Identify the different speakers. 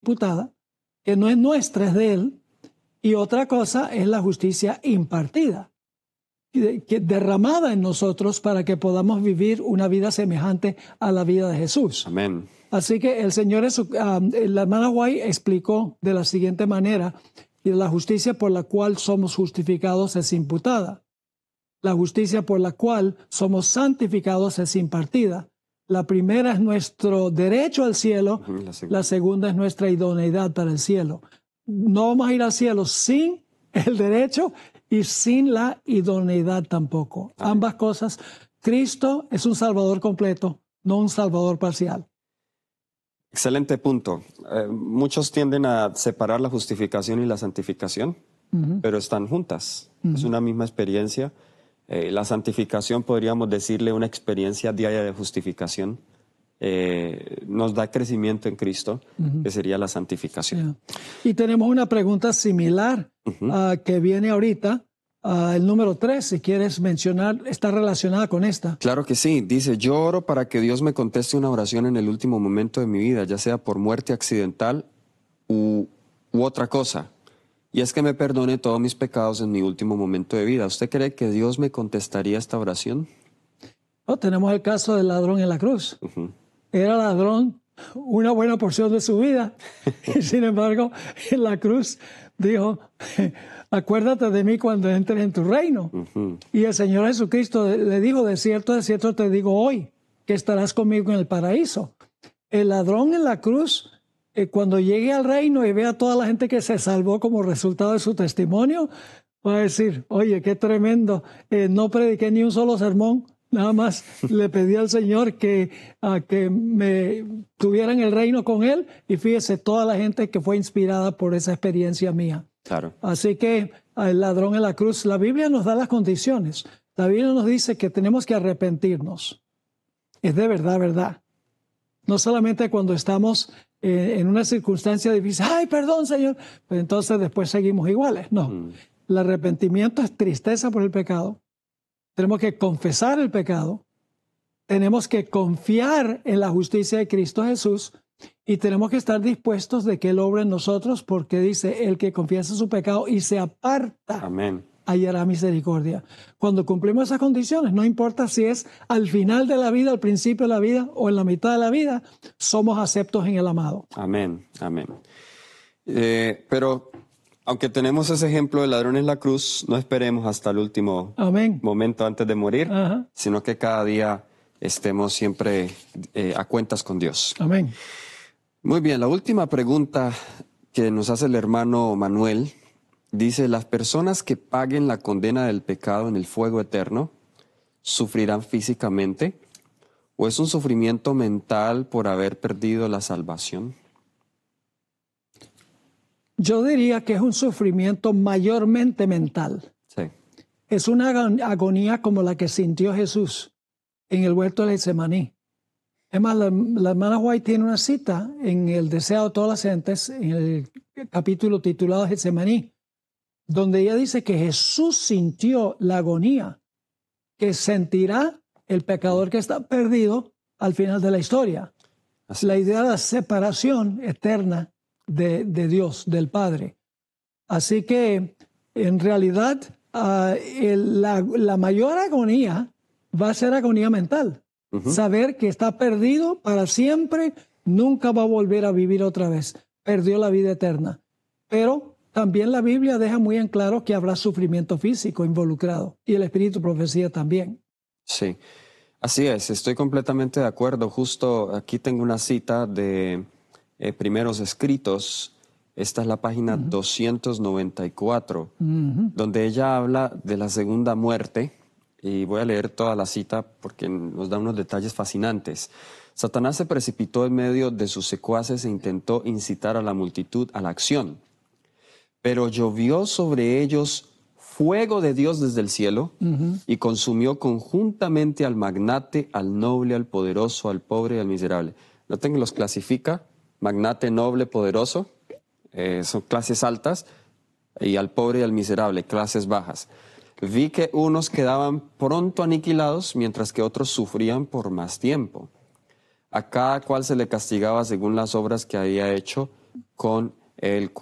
Speaker 1: imputada, que no es nuestra, es de Él, y otra cosa es la justicia impartida, que derramada en nosotros para que podamos vivir una vida semejante a la vida de Jesús.
Speaker 2: Amén.
Speaker 1: Así que el Señor, la hermana White explicó de la siguiente manera, y la justicia por la cual somos justificados es imputada. La justicia por la cual somos santificados es impartida. La primera es nuestro derecho al cielo, la segunda es nuestra idoneidad para el cielo. No vamos a ir al cielo sin el derecho y sin la idoneidad tampoco. Amén. Ambas cosas. Cristo es un Salvador completo, no un Salvador parcial.
Speaker 2: Excelente punto. Muchos tienden a separar la justificación y la santificación, pero están juntas. Es una misma experiencia. La santificación, podríamos decirle, una experiencia diaria de justificación. Nos da crecimiento en Cristo, que sería la santificación.
Speaker 1: Y tenemos una pregunta similar que viene ahorita, el número 3, si quieres mencionar, está relacionada con esta.
Speaker 2: Claro que sí. Dice, yo oro para que Dios me conteste una oración en el último momento de mi vida, ya sea por muerte accidental u otra cosa. Y es que me perdone todos mis pecados en mi último momento de vida. ¿Usted cree que Dios me contestaría esta oración?
Speaker 1: Tenemos el caso del ladrón en la cruz. Era ladrón una buena porción de su vida. Y sin embargo, en la cruz dijo, acuérdate de mí cuando entres en tu reino. Y el Señor Jesucristo le dijo, de cierto te digo hoy, que estarás conmigo en el paraíso. El ladrón en la cruz, cuando llegue al reino y vea a toda la gente que se salvó como resultado de su testimonio, va a decir, oye, qué tremendo, no prediqué ni un solo sermón, nada más le pedí al Señor que me tuviera en el reino con Él, y fíjese toda la gente que fue inspirada por esa experiencia mía.
Speaker 2: Claro.
Speaker 1: Así que el ladrón en la cruz, la Biblia nos da las condiciones. La Biblia nos dice que tenemos que arrepentirnos. Es de verdad, verdad. No solamente cuando estamos en una circunstancia difícil, ¡ay, perdón, Señor! Pues entonces después seguimos iguales. No. El arrepentimiento es tristeza por el pecado. Tenemos que confesar el pecado. Tenemos que confiar en la justicia de Cristo Jesús. Y tenemos que estar dispuestos de que Él obre en nosotros, porque dice, el que confiesa su pecado y se aparta,
Speaker 2: amén,
Speaker 1: hallará misericordia. Cuando cumplimos esas condiciones, no importa si es al final de la vida, al principio de la vida o en la mitad de la vida, somos aceptos en el amado.
Speaker 2: Amén, amén. Pero aunque tenemos ese ejemplo del ladrón en la cruz, no esperemos hasta el último momento antes de morir, sino que cada día estemos siempre a cuentas con Dios.
Speaker 1: Amén.
Speaker 2: Muy bien, la última pregunta que nos hace el hermano Manuel dice, ¿las personas que paguen la condena del pecado en el fuego eterno sufrirán físicamente? ¿O es un sufrimiento mental por haber perdido la salvación?
Speaker 1: Yo diría que es un sufrimiento mayormente mental.
Speaker 2: Sí.
Speaker 1: Es una agonía como la que sintió Jesús en el huerto de Getsemaní. Es más, la hermana White tiene una cita en el Deseo de todas las gentes, en el capítulo titulado Getsemaní, donde ella dice que Jesús sintió la agonía que sentirá el pecador que está perdido al final de la historia.
Speaker 2: Así
Speaker 1: la idea de la separación eterna de Dios, del Padre. Así que, en realidad, la mayor agonía va a ser agonía mental. Saber que está perdido para siempre, nunca va a volver a vivir otra vez. Perdió la vida eterna. Pero también la Biblia deja muy en claro que habrá sufrimiento físico involucrado. Y el Espíritu de Profecía también.
Speaker 2: Sí, así es. Estoy completamente de acuerdo. Justo aquí tengo una cita de Primeros Escritos. Esta es la página 294, donde ella habla de la segunda muerte. Y voy a leer toda la cita porque nos da unos detalles fascinantes. Satanás se precipitó en medio de sus secuaces e intentó incitar a la multitud a la acción. Pero llovió sobre ellos fuego de Dios desde el cielo y consumió conjuntamente al magnate, al noble, al poderoso, al pobre y al miserable. Noten que los clasifica, magnate, noble, poderoso, son clases altas, y al pobre y al miserable, clases bajas. Vi que unos quedaban pronto aniquilados, mientras que otros sufrían por más tiempo. A cada cual se le castigaba según las obras que había hecho, con el